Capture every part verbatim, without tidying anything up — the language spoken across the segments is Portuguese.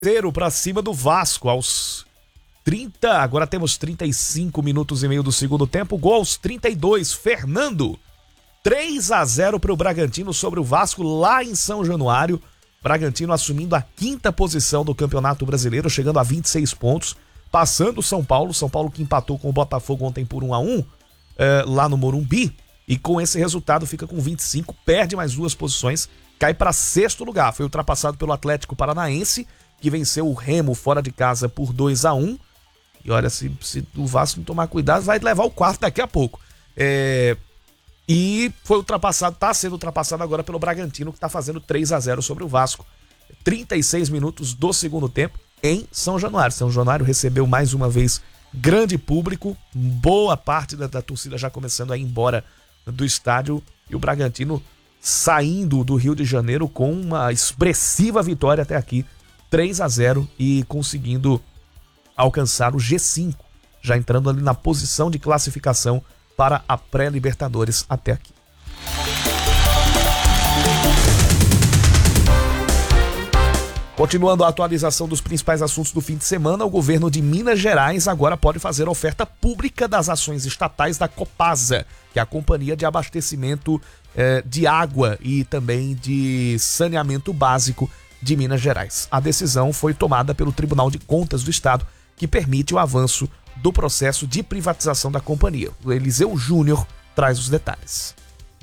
Zero para cima do Vasco aos trinta, agora temos trinta e cinco minutos e meio do segundo tempo, gol aos trinta e dois, Fernando, três a zero para o Bragantino sobre o Vasco lá em São Januário, Bragantino assumindo a quinta posição do Campeonato Brasileiro, chegando a vinte e seis pontos, passando o São Paulo, São Paulo que empatou com o Botafogo ontem por um a um, eh, lá no Morumbi, e com esse resultado fica com vinte e cinco, perde mais duas posições, cai para sexto lugar, foi ultrapassado pelo Atlético Paranaense, que venceu o Remo fora de casa por dois a um. E olha, se, se o Vasco não tomar cuidado, vai levar o quarto daqui a pouco. É... E foi ultrapassado, está sendo ultrapassado agora pelo Bragantino, que está fazendo três a zero sobre o Vasco. trinta e seis minutos do segundo tempo em São Januário. São Januário recebeu mais uma vez grande público, boa parte da, da torcida já começando a ir embora do estádio. E o Bragantino saindo do Rio de Janeiro com uma expressiva vitória até aqui. três a zero e conseguindo alcançar o G cinco, já entrando ali na posição de classificação para a pré-Libertadores até aqui. Continuando a atualização dos principais assuntos do fim de semana, o governo de Minas Gerais agora pode fazer oferta pública das ações estatais da Copasa, que é a companhia de abastecimento eh, de água e também de saneamento básico de Minas Gerais. A decisão foi tomada pelo Tribunal de Contas do Estado, que permite o avanço do processo de privatização da companhia. O Eliseu Júnior traz os detalhes.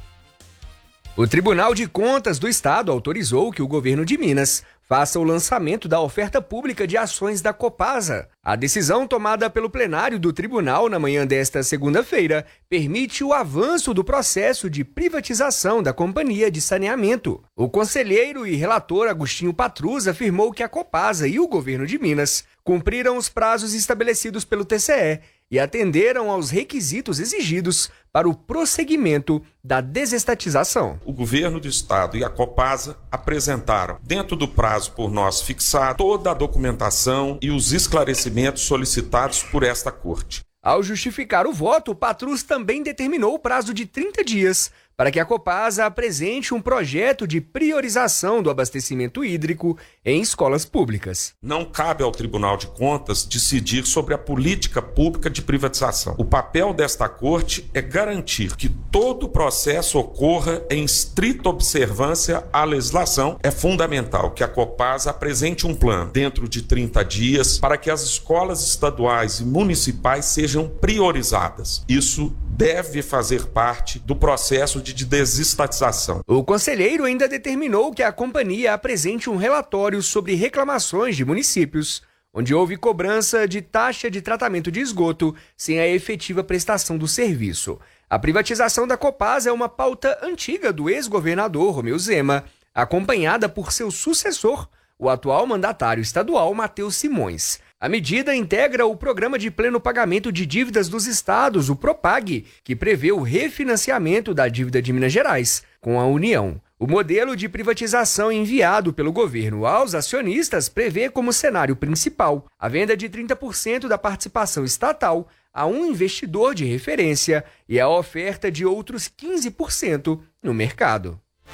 O Tribunal de Contas do Estado autorizou que o governo de Minas faça o lançamento da oferta pública de ações da Copasa. A decisão tomada pelo plenário do tribunal na manhã desta segunda-feira permite o avanço do processo de privatização da companhia de saneamento. O conselheiro e relator Agostinho Patrus afirmou que a Copasa e o governo de Minas cumpriram os prazos estabelecidos pelo T C E e atenderam aos requisitos exigidos para o prosseguimento da desestatização. O governo do estado e a Copasa apresentaram, dentro do prazo por nós fixado, toda a documentação e os esclarecimentos solicitados por esta corte. Ao justificar o voto, o Patrus também determinou o prazo de trinta dias para que a Copasa apresente um projeto de priorização do abastecimento hídrico em escolas públicas. Não cabe ao Tribunal de Contas decidir sobre a política pública de privatização. O papel desta corte é garantir que todo o processo ocorra em estrita observância à legislação. É fundamental que a Copasa apresente um plano dentro de trinta dias para que as escolas estaduais e municipais sejam priorizadas. Isso deve fazer parte do processo de desestatização. O conselheiro ainda determinou que a companhia apresente um relatório sobre reclamações de municípios, onde houve cobrança de taxa de tratamento de esgoto sem a efetiva prestação do serviço. A privatização da Copasa é uma pauta antiga do ex-governador Romeu Zema, acompanhada por seu sucessor, o atual mandatário estadual Matheus Simões. A medida integra o Programa de Pleno Pagamento de Dívidas dos Estados, o PROPAG, que prevê o refinanciamento da dívida de Minas Gerais com a União. O modelo de privatização enviado pelo governo aos acionistas prevê como cenário principal a venda de trinta por cento da participação estatal a um investidor de referência e a oferta de outros quinze por cento no mercado.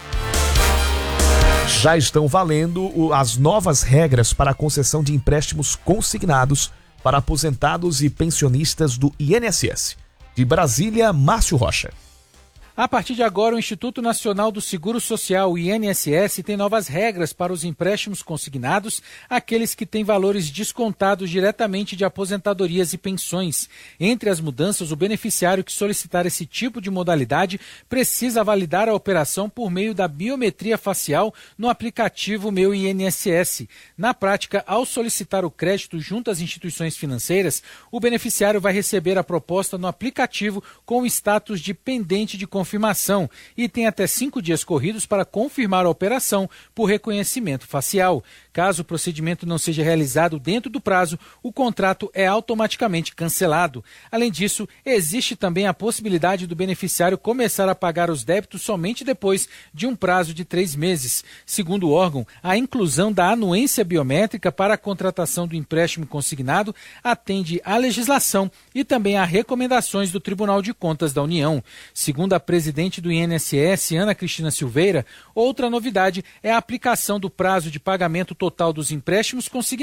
Já estão valendo as novas regras para a concessão de empréstimos consignados para aposentados e pensionistas do I N S S. De Brasília, Márcio Rocha. A partir de agora, o Instituto Nacional do Seguro Social, o I N S S, tem novas regras para os empréstimos consignados, aqueles que têm valores descontados diretamente de aposentadorias e pensões. Entre as mudanças, o beneficiário que solicitar esse tipo de modalidade precisa validar a operação por meio da biometria facial no aplicativo Meu I N S S. Na prática, ao solicitar o crédito junto às instituições financeiras, o beneficiário vai receber a proposta no aplicativo com o status de pendente de confirmação e tem até cinco dias corridos para confirmar a operação por reconhecimento facial. Caso o procedimento não seja realizado dentro do prazo, o contrato é automaticamente cancelado. Além disso, existe também a possibilidade do beneficiário começar a pagar os débitos somente depois de um prazo de três meses. Segundo o órgão, a inclusão da anuência biométrica para a contratação do empréstimo consignado atende à legislação e também a recomendações do Tribunal de Contas da União. Segundo a presidente do I N S S, Ana Cristina Silveira, outra novidade é a aplicação do prazo de pagamento total dos empréstimos consignados